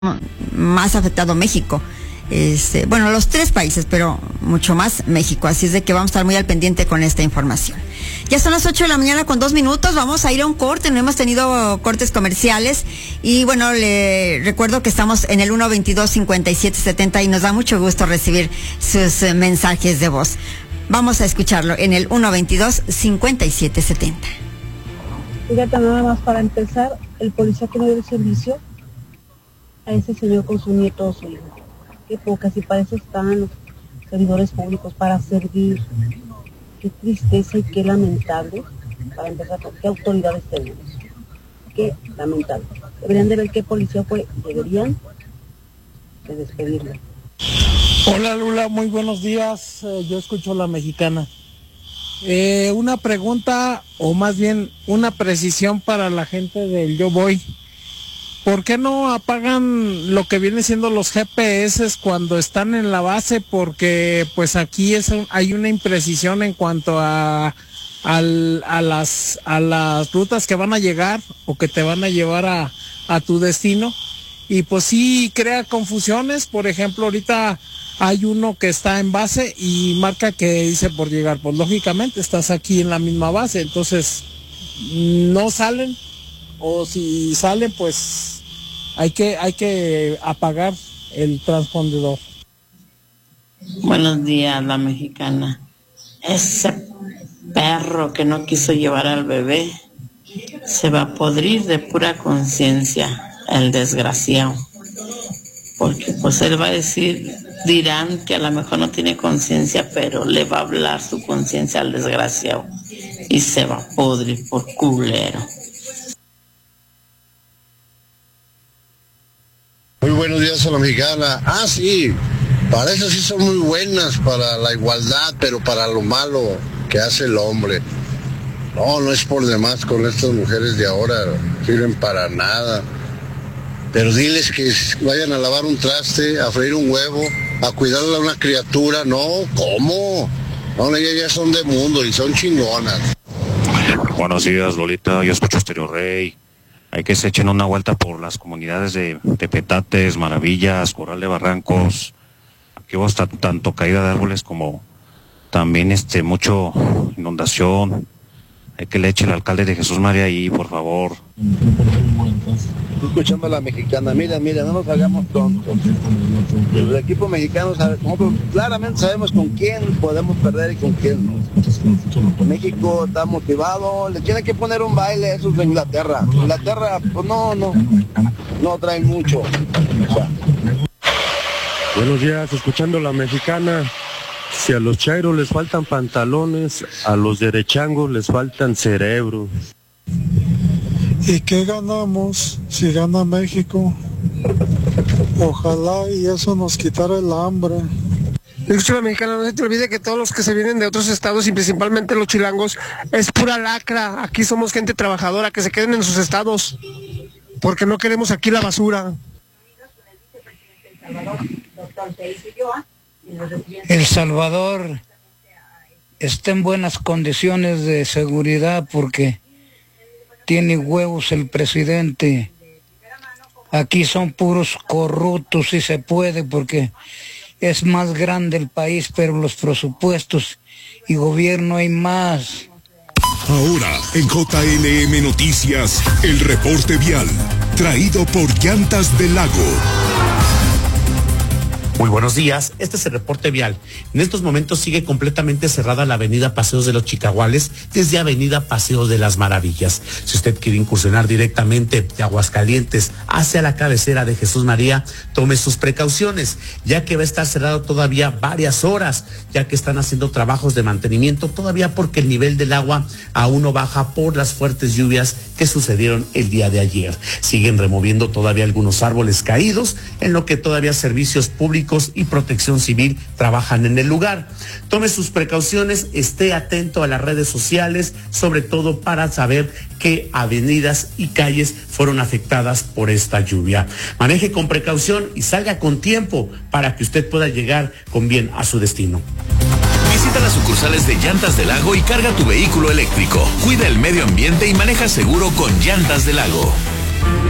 más afectado México. Bueno, los tres países, pero mucho más México. Así es de que vamos a estar muy al pendiente con esta información. Ya son las 8 de la mañana con 2 minutos. Vamos a ir a un corte. No hemos tenido cortes comerciales. Y bueno, le recuerdo que estamos en el 122-5770 y nos da mucho gusto recibir sus mensajes de voz. Vamos a escucharlo en el 122-5770. Fíjate, nada más para empezar, el policía que no dio el servicio a ese señor con su nieto o su hijo. Qué pocas, y para eso están los servidores públicos, para servir. Qué tristeza y qué lamentable. Para empezar, ¿qué autoridades tenemos? Qué lamentable. Deberían de ver qué policía fue, deberían de despedirlo. Hola Lula, muy buenos días. Yo escucho La Mexicana. Una pregunta, o más bien una precisión para la gente del Yo Voy. ¿Por qué no apagan lo que viene siendo los GPS cuando están en la base? Porque pues aquí hay una imprecisión en cuanto a las rutas que van a llegar o que te van a llevar a tu destino. Y pues sí crea confusiones. Por ejemplo, ahorita hay uno que está en base y marca que dice por llegar. Pues lógicamente estás aquí en la misma base, entonces no salen, o si salen pues hay que apagar el transpondedor. Buenos días, La Mexicana. Ese perro que no quiso llevar al bebé se va a podrir de pura conciencia, el desgraciado. Porque pues él va a decir, dirán que a lo mejor no tiene conciencia, pero le va a hablar su conciencia al desgraciado y se va a podrir por culero. Muy buenos días a La Mexicana. Sí, para eso sí son muy buenas, para la igualdad, pero para lo malo que hace el hombre. No es por demás con estas mujeres de ahora, no sirven para nada. Pero diles que vayan a lavar un traste, a freír un huevo, a cuidarle a una criatura. No, ¿cómo? No, ellas ya son de mundo y son chingonas. Buenos días, Lolita. Yo escucho Estéreo Rey. Hay que se echen una vuelta por las comunidades de Petates, Maravillas, Corral de Barrancos. Aquí va a estar tanto caída de árboles como también mucho inundación. Hay que le eche el alcalde de Jesús María ahí, por favor. Estoy escuchando a La Mexicana. Mira, no nos hagamos tontos. El equipo mexicano, nosotros claramente sabemos con quién podemos perder y con quién no. México está motivado, le tiene que poner un baile a esos de Inglaterra. Inglaterra, pues no traen mucho. Buenos días, escuchando La Mexicana. Si a los chairos les faltan pantalones, a los derechangos les faltan cerebros. ¿Y qué ganamos si gana México? Ojalá y eso nos quitara el hambre. Escucha La Mexicana, no se te olvide que todos los que se vienen de otros estados y principalmente los chilangos es pura lacra. Aquí somos gente trabajadora, que se queden en sus estados, porque no queremos aquí la basura. El Salvador está en buenas condiciones de seguridad porque tiene huevos el presidente. Aquí son puros corruptos, si se puede, porque es más grande el país, pero los presupuestos y gobierno hay más. Ahora, en JLM Noticias, el reporte vial, traído por Llantas del Lago. Muy buenos días, este es el reporte vial. En estos momentos sigue completamente cerrada la avenida Paseos de los Chicahuales desde avenida Paseos de las Maravillas. Si usted quiere incursionar directamente de Aguascalientes hacia la cabecera de Jesús María, tome sus precauciones, ya que va a estar cerrado todavía varias horas, ya que están haciendo trabajos de mantenimiento todavía porque el nivel del agua aún no baja por las fuertes lluvias que sucedieron el día de ayer. Siguen removiendo todavía algunos árboles caídos, en lo que todavía servicios públicos y protección civil trabajan en el lugar. Tome sus precauciones, esté atento a las redes sociales, sobre todo para saber qué avenidas y calles fueron afectadas por esta lluvia. Maneje con precaución y salga con tiempo para que usted pueda llegar con bien a su destino. Visita las sucursales de Llantas del Lago y carga tu vehículo eléctrico. Cuida el medio ambiente y maneja seguro con Llantas del Lago.